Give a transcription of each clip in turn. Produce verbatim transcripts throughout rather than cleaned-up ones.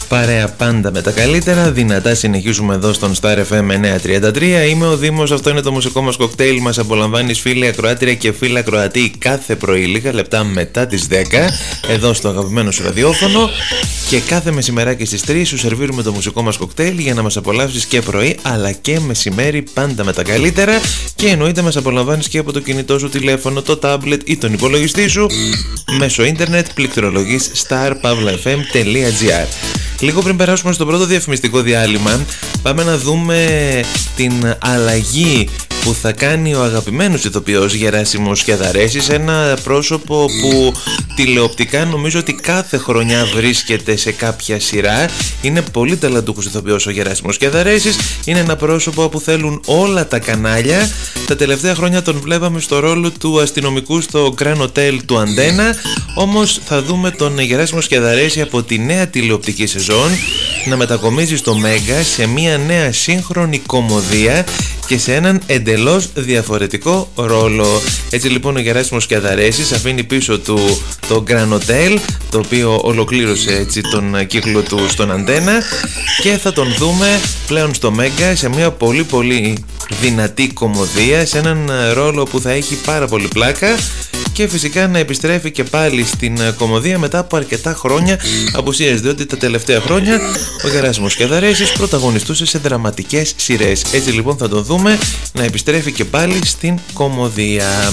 Παρέα πάντα με τα καλύτερα, δυνατά συνεχίζουμε εδώ στον Star εφ εμ εννιακόσια τριάντα τρία. Είμαι ο Δήμος, αυτό είναι το μουσικό μας κοκτέιλ. Μας απολαμβάνεις φίλοι ακροάτρια και φίλοι ακροατή κάθε πρωί λίγα λεπτά μετά τις δέκα εδώ στο αγαπημένο σου ραδιόφωνο. Και κάθε μεσημεράκι στις τρεις σου σερβίρουμε το μουσικό μας κοκτέιλ για να μας απολαύσεις και πρωί αλλά και μεσημέρι πάντα με τα καλύτερα. Και εννοείται μας απολαμβάνεις και από το κινητό σου τηλέφωνο, το tablet ή τον υπολογιστή σου μέσω ίντερνετ πληκτρολογής star pavla f m τελεία gr. Λίγο πριν περάσουμε στο πρώτο διαφημιστικό διάλειμμα, πάμε να δούμε την αλλαγή που θα κάνει ο αγαπημένος ηθοποιός Γεράσιμος Κιαδαρέσης, ένα πρόσωπο που τηλεοπτικά νομίζω ότι κάθε χρονιά βρίσκεται σε κάποια σειρά. Είναι πολύ ταλαντούχος ηθοποιός ο Γεράσιμος Κιαδαρέσης, είναι ένα πρόσωπο που θέλουν όλα τα κανάλια. Τα τελευταία χρόνια τον βλέπαμε στο ρόλο του αστυνομικού στο Grand Hotel του Αντένα, όμως θα δούμε τον Γεράσιμο Κιαδαρέση από τη νέα τηλεοπτική σεζόν να μετακομίζει στο Μέγκα σε μια νέα σύγχρονη κωμωδία και σε έναν εντελώς διαφορετικό ρόλο. Έτσι λοιπόν ο Γεράσιμος Κιαδαρέσης αφήνει πίσω του το Grand Hotel, το οποίο ολοκλήρωσε έτσι τον κύκλο του στον Αντένα, και θα τον δούμε πλέον στο Μέγκα σε μια πολύ πολύ δυνατή κωμωδία, σε έναν ρόλο που θα έχει πάρα πολύ πλάκα, και φυσικά να επιστρέφει και πάλι στην κωμωδία μετά από αρκετά χρόνια απουσίας, διότι τα τελευταία χρόνια ο Γεράσιμος Κιαδαρέσης πρωταγωνιστούσε σε δραματικές σειρές. Έτσι λοιπόν θα τον δούμε να επιστρέφει και πάλι στην κωμωδία.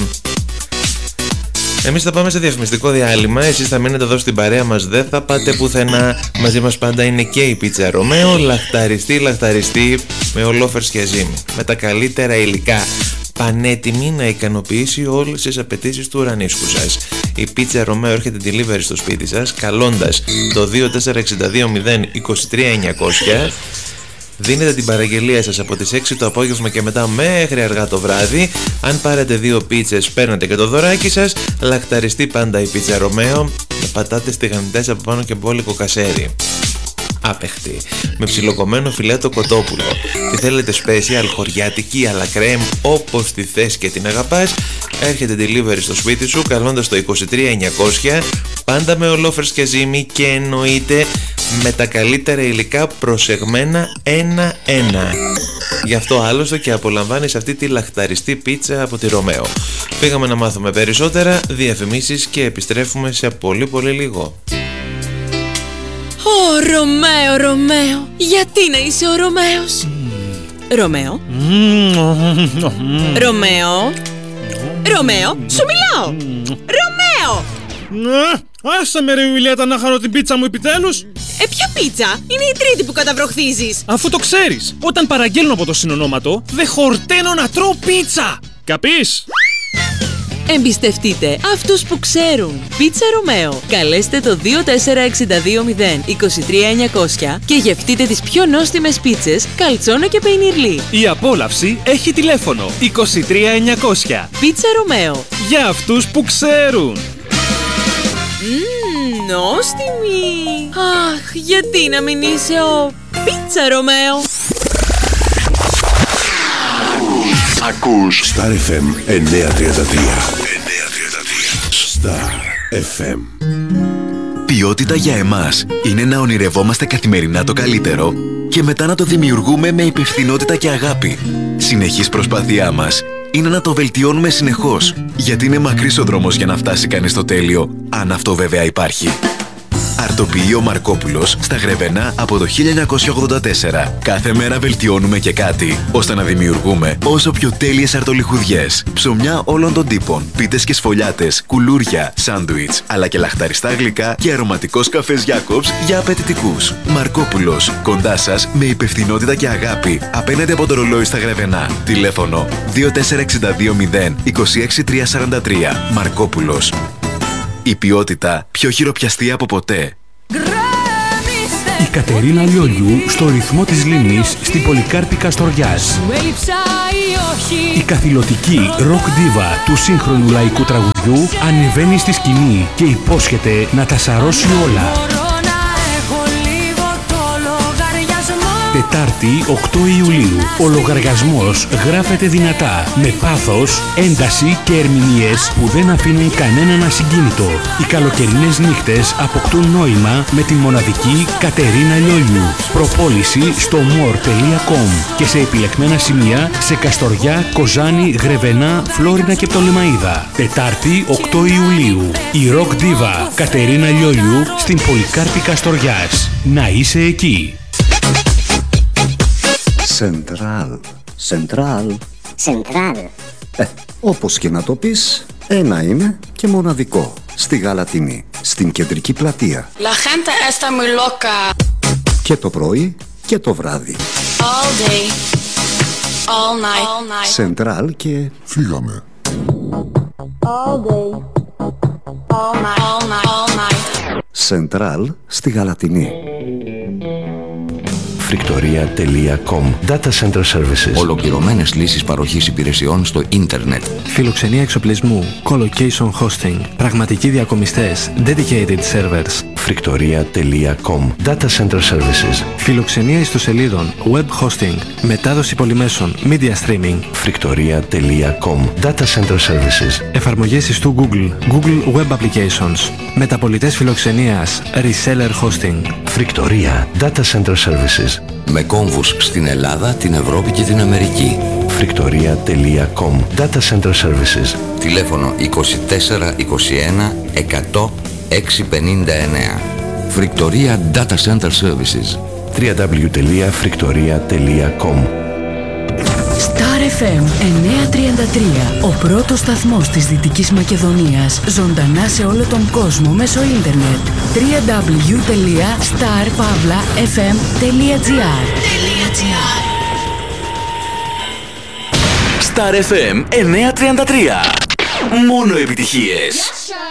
Εμείς θα πάμε σε διαφημιστικό διάλειμμα, εσείς θα μείνετε εδώ στην παρέα μας, δεν θα πάτε πουθενά. Μαζί μας πάντα είναι και η πίτσα Ρωμαίο, λαχταριστή, λαχταριστή με ολόφερς και ζύμη, με τα καλύτερα υλικά, πανέτοιμη να ικανοποιήσει όλες τις απαιτήσεις του ουρανίσκου σας. Η πίτσα Ρωμαίο έρχεται delivery στο σπίτι σας καλώντας το δύο τέσσερα έξι δύο μηδέν είκοσι τρία εννιακόσια. Δίνετε την παραγγελία σας από τις έξι το απόγευμα και μετά μέχρι αργά το βράδυ. Αν πάρετε δύο πίτσες παίρνετε και το δωράκι σας. Λαχταριστεί πάντα η πίτσα Ρωμαίο με πατάτες τηγανιτές από πάνω και μπόλικο κασέρι. Άπεχτη, με ψιλοκομμένο φιλέτο κοτόπουλο. Τι θέλετε special, χωριάτικη, αλλά κρέμ, όπως τη θες και την αγαπάς. Έρχεται delivery στο σπίτι σου καλώντας το είκοσι τρία εννιακόσια, πάντα με ολόφερς και ζύμη, και εννοείται με τα καλύτερα υλικά προσεγμένα ένα-ένα. Γι' αυτό άλλωστε και απολαμβάνεις αυτή τη λαχταριστή πίτσα από τη Ρωμαίο. Πήγαμε να μάθουμε περισσότερα, διαφημίσεις και επιστρέφουμε σε πολύ πολύ λίγο. Ω, Ρωμαίο, Ρωμαίο, γιατί να είσαι ο Ρωμαίος? Ρωμαίο, Ρωμαίο, Ρωμαίο, σου μιλάω! Ρωμαίο! Άσε με ρε Ιουλιέτα να χαρώ την πίτσα μου επιτέλους. Ε, ποια πίτσα? Είναι η τρίτη που καταβροχθίζεις. Αφού το ξέρεις, όταν παραγγέλνω από το συνονόματο, δεν χορταίνω να τρώω πίτσα. Καπείς? Εμπιστευτείτε αυτούς που ξέρουν. Πίτσα Ρωμαίο. Καλέστε το δύο τέσσερα έξι δύο μηδέν είκοσι τρία εννιακόσια και γευτείτε τις πιο νόστιμες πίτσες, καλτσόνο και πεϊνιρλί. Η απόλαυση έχει τηλέφωνο είκοσι τρία εννιακόσια. Πίτσα Ρωμαίο. Για αυτούς που ξέρουν. Μμμ, νόστιμη. Αχ, γιατί να μην είσαι ο Πίτσα Ρωμαίο? Ακούς Star εφ εμ εννιακόσια τριάντα τρία. Star εφ εμ. Ποιότητα για εμάς είναι να ονειρευόμαστε καθημερινά το καλύτερο και μετά να το δημιουργούμε με υπευθυνότητα και αγάπη. Συνεχής προσπάθειά μας είναι να το βελτιώνουμε συνεχώς, γιατί είναι μακρύς ο δρόμος για να φτάσει κανείς στο τέλειο, αν αυτό βέβαια υπάρχει. Αρτοποιείο Μαρκόπουλος στα Γρεβενά από το χίλια εννιακόσια ογδόντα τέσσερα. Κάθε μέρα βελτιώνουμε και κάτι, ώστε να δημιουργούμε όσο πιο τέλειες αρτολιχουδιές. Ψωμιά όλων των τύπων, πίτες και σφολιάτες, κουλούρια, σάντουιτς, αλλά και λαχταριστά γλυκά και αρωματικός καφές Jacobs για απαιτητικούς. Μαρκόπουλος, κοντά σας με υπευθυνότητα και αγάπη, απέναντι από το ρολόι στα Γρεβενά. Τηλέφωνο δύο τέσσερα έξι δύο μηδέν είκοσι έξι τρία σαράντα τρία. Μαρκόπουλος. Η ποιότητα πιο χειροπιαστή από ποτέ. Η Κατερίνα Λιολιού στο ρυθμό της λίμνης στην Πολυκάρπη Καστοριάς. Η καθηλωτική ροκ ντίβα του σύγχρονου λαϊκού τραγουδιού ανεβαίνει στη σκηνή και υπόσχεται να τα σαρώσει όλα. Τετάρτη οκτώ Ιουλίου. Ο λογαριασμός γράφεται δυνατά, με πάθος, ένταση και ερμηνείες που δεν αφήνουν κανέναν ασυγκίνητο. Οι καλοκαιρινές νύχτες αποκτούν νόημα με την μοναδική Κατερίνα Λιόλιου. Προπόληση στο more τελεία com και σε επιλεγμένα σημεία σε Καστοριά, Κοζάνη, Γρεβενά, Φλόρινα και Πτολεμαΐδα. Τετάρτη οκτώ Ιουλίου. Η ροκ ντίβα Κατερίνα Λιόλιου στην Πολυκάρπη Καστοριάς. Να είσαι εκεί. Σεντράλ. Σεντράλ. Σεντράλ. Ε, όπως και να το πεις, ένα είναι και μοναδικό. Στη Γαλατινή, στην κεντρική πλατεία. La gente está muy loca. Και το πρωί και το βράδυ. All day. All night. All night. Σεντράλ και... Φύγαμε. All day. All night. All night. All night. Σεντράλ στη Γαλατινή. Φρικτορία τελεία κομ. Data Center Services. Ολοκληρωμένες λύσεις παροχής υπηρεσιών στο ίντερνετ. Φιλοξενία εξοπλισμού. Colocation hosting. Πραγματικοί διακομιστές. Dedicated servers. Φρικτορία τελεία κομ. Data Center Services. Φιλοξενία ιστοσελίδων. Web hosting. Μετάδοση πολυμέσων. Media streaming. Φρικτορία τελεία κομ. Data Center Services. Εφαρμογές ιστού Google. Google Web Applications. Μεταπολιτές φιλοξενίας. Reseller hosting. Φρικτορία Data Center Services. Με κόμβους στην Ελλάδα, την Ευρώπη και την Αμερική. Φρικτορία τελεία κομ. Data Center Services. Τηλέφωνο είκοσι τέσσερα είκοσι ένα εκατό έξι πενήντα εννέα. Φρικτορία Data Center Services. double-u double-u double-u τελεία φρικτορία τελεία κομ. Star εφ εμ εννιακόσια τριάντα τρία, ο πρώτος σταθμός της Δυτικής Μακεδονίας, ζωντανά σε όλο τον κόσμο μέσω ίντερνετ. double-u double-u double-u τελεία star εφ εμ τελεία τζι άρ. Star εφ εμ εννιακόσια τριάντα τρία. Μόνο επιτυχίες.